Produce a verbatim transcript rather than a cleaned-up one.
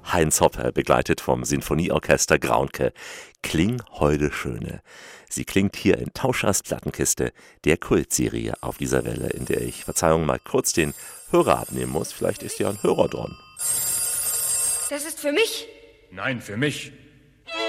Heinz Hoppe, begleitet vom Sinfonieorchester Graunke. Kling heute Schöne. Sie klingt hier in Tauschers Plattenkiste, der Kultserie auf dieser Welle, in der ich, Verzeihung, mal kurz den Hörer abnehmen muss. Vielleicht ist ja ein Hörer dran. Das ist für mich. Nein, für mich.